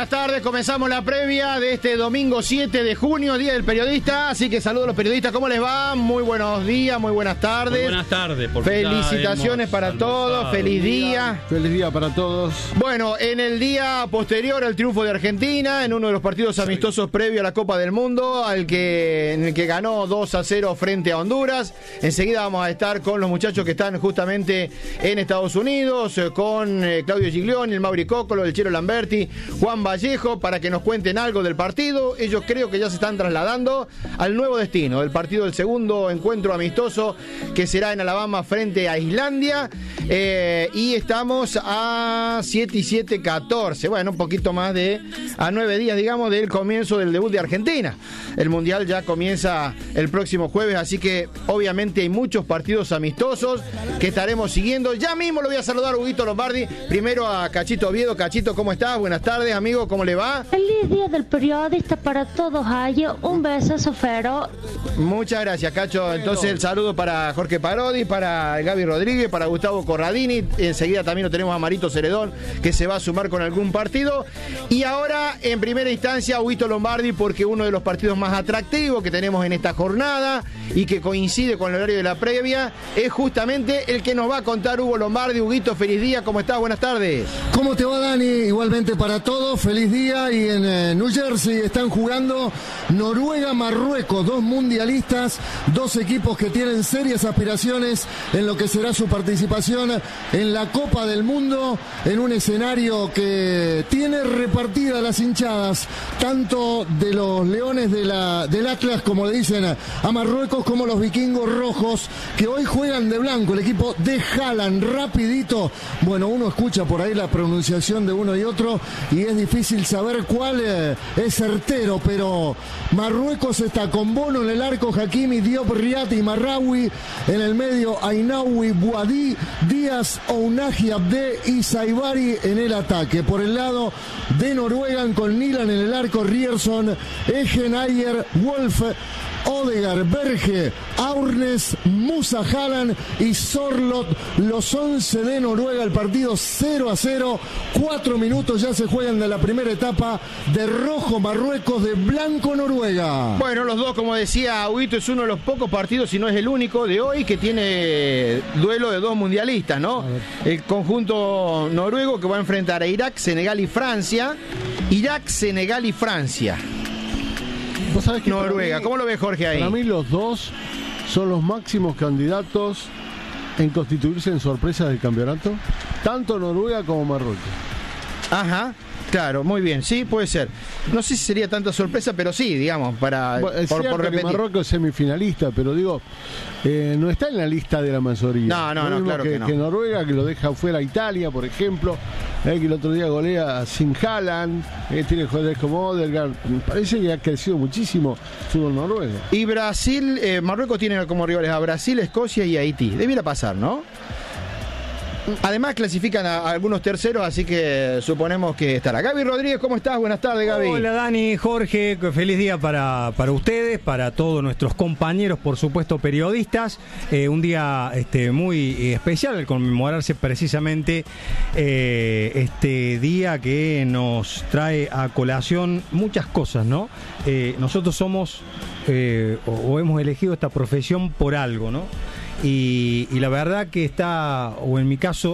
buenas tardes. Comenzamos la previa de este domingo 7 de junio, Día del Periodista. Así que saludos a los periodistas. ¿Cómo les va? Muy buenos días, muy buenas tardes. Muy buenas tardes. Felicitaciones para todos. Feliz día. Feliz día para todos. Bueno, en el día posterior al triunfo de Argentina, en uno de los partidos amistosos previo a la Copa del Mundo, en el que ganó 2-0 frente a Honduras. Enseguida vamos a estar con los muchachos que están justamente en Estados Unidos, con Claudio Giglioni, el Mauri Cóccolo, el Chelo Lamberti, Juan Vallejo, para que nos cuenten algo del partido. Ellos creo que ya se están trasladando al nuevo destino, del partido del segundo encuentro amistoso que será en Alabama frente a Islandia. Y estamos a 7 y 7, 14. Bueno, un poquito más a 9 días, digamos, del comienzo del debut de Argentina. El Mundial ya comienza el próximo jueves, así que obviamente hay muchos partidos amistosos que estaremos siguiendo. Ya mismo lo voy a saludar a Huguito Lombardi. Primero a Cachito Oviedo. Cachito, ¿cómo estás? Buenas tardes, amigo, ¿cómo le va? Feliz Día del Periodista para todos ayer. Un besazo feroz. Muchas gracias, Cacho. Entonces el saludo para Jorge Parodi, para Gaby Rodríguez, para Gustavo Corradini. Enseguida también lo tenemos a Marito Ceredón, que se va a sumar con algún partido. Y ahora, en primera instancia, Huguito Lombardi, porque uno de los partidos más atractivos que tenemos en esta jornada y que coincide con el horario de la previa, es justamente el que nos va a contar Hugo Lombardi. Huguito, feliz día, ¿cómo estás? Buenas tardes. ¿Cómo te va, Dani? Igualmente para todos, feliz día. Y en New Jersey están jugando Noruega-Marruecos, dos mundialistas, dos equipos que tienen serias aspiraciones en lo que será su participación en la Copa del Mundo, en un escenario que tiene repartidas las hinchadas, tanto de los Leones del Atlas, como le dicen a Marruecos, como los vikingos rojos, que hoy juegan de blanco, el equipo de Haaland, rapidito. Bueno, uno escucha por ahí la pronunciación de uno y otro y es difícil saber cuál es certero, pero Marruecos está con Bono en el arco, Hakimi, Diop, Riat y Marraoui, en el medio Ainaoui, Bouadi, Díaz, Ounahi, Abde y Saibari en el ataque. Por el lado de Noruega, con Nilan en el arco, Rierson, Egen, Ayer, Wolf, Odegaard, Berge, Aurnes, Musa, Haaland y Sorloth, los 11 de Noruega. El partido 0-0, 4 minutos ya se juegan de la primera etapa. De rojo Marruecos, de blanco Noruega. Bueno, los dos, como decía Huguito, es uno de los pocos partidos, si no es el único de hoy, que tiene duelo de dos mundialistas, ¿no? El conjunto noruego que va a enfrentar a Irak, Senegal y Francia. Irak, Senegal y Francia. ¿Vos sabés que Noruega, ¿cómo lo ve Jorge ahí? Para mí los dos son los máximos candidatos en constituirse en sorpresa del campeonato, tanto Noruega como Marruecos. Ajá, claro, muy bien, sí, puede ser. No sé si sería tanta sorpresa, pero sí, digamos, Es cierto que Marruecos es semifinalista, pero digo, no está en la lista de la mayoría. No, claro que no. Que Noruega, que lo deja fuera a Italia, por ejemplo, que el otro día golea sin Haaland, tiene jugadores como Odegaard. Parece que ha crecido muchísimo el fútbol noruego. Y Brasil, Marruecos tiene como rivales a Brasil, Escocia y Haití. Debiera pasar, ¿no? Además clasifican a algunos terceros, así que suponemos que estará. Gaby Rodríguez, ¿cómo estás? Buenas tardes, Gaby. Hola, Dani, Jorge, feliz día para ustedes, para todos nuestros compañeros, por supuesto, periodistas. Un día muy especial al conmemorarse precisamente este día que nos trae a colación muchas cosas, ¿no? Nosotros somos o hemos elegido esta profesión por algo, ¿no? Y la verdad que está, o en mi caso,